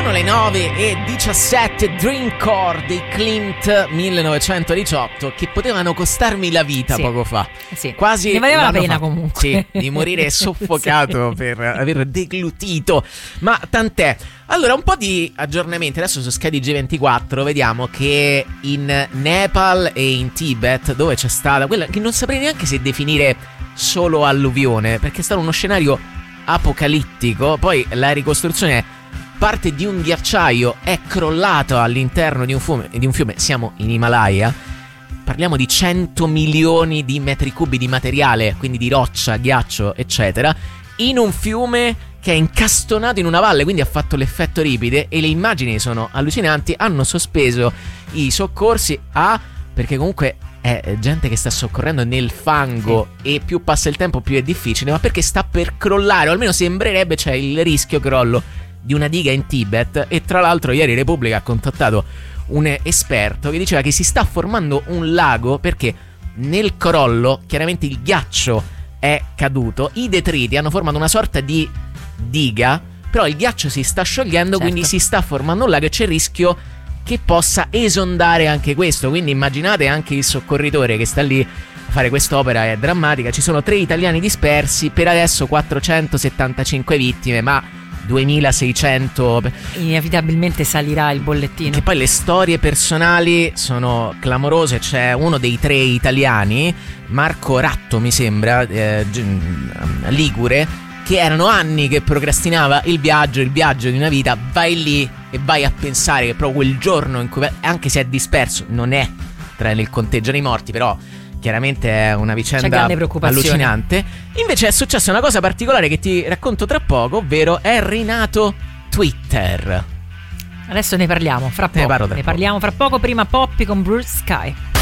Sono le 9:17, Dreamcore dei Clint 1918, che potevano costarmi la vita poco fa. Sì. Quasi ne valeva la pena fatto. comunque. Sì, di morire soffocato Sì. per aver deglutito. Ma tant'è. Allora, un po' di aggiornamenti. Adesso su Sky G24 vediamo che in Nepal e in Tibet, dove c'è stata quella che non saprei neanche se definire solo alluvione, perché è stato uno scenario apocalittico. Poi la ricostruzione è: parte di un ghiacciaio è crollato all'interno di un fiume. Siamo in Himalaya. Parliamo di 100 milioni di metri cubi di materiale, quindi di roccia, ghiaccio, eccetera, in un fiume che è incastonato in una valle, quindi ha fatto l'effetto ripide. E le immagini sono allucinanti. Hanno sospeso i soccorsi perché comunque è gente che sta soccorrendo nel fango, e più passa il tempo più è difficile, ma perché sta per crollare, o almeno sembrerebbe c'è il rischio crollo di una diga in Tibet. E tra l'altro ieri Repubblica ha contattato un esperto che diceva che si sta formando un lago perché nel crollo chiaramente il ghiaccio è caduto, i detriti hanno formato una sorta di diga, però il ghiaccio si sta sciogliendo, quindi si sta formando un lago e c'è il rischio che possa esondare anche questo. Quindi immaginate anche il soccorritore che sta lì a fare quest'opera, è drammatica. Ci sono 3 italiani dispersi, per adesso 475 vittime, ma 2600. Inevitabilmente salirà il bollettino. Che poi le storie personali sono clamorose. C'è uno dei 3 italiani, Marco Ratto mi sembra, ligure, che erano anni che procrastinava il viaggio di una vita. Vai lì e vai a pensare che proprio quel giorno in cui, anche se è disperso, non è nel conteggio dei morti, però chiaramente è una vicenda allucinante. Invece è successa una cosa particolare che ti racconto tra poco, ovvero è rinato Twitter. Adesso ne parliamo fra poco. Ne parliamo fra poco. Prima Poppy con Blue Sky.